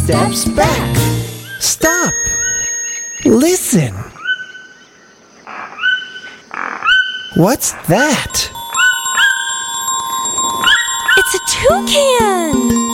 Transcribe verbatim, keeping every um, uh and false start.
steps back. Stop! Listen! What's that? It's a toucan!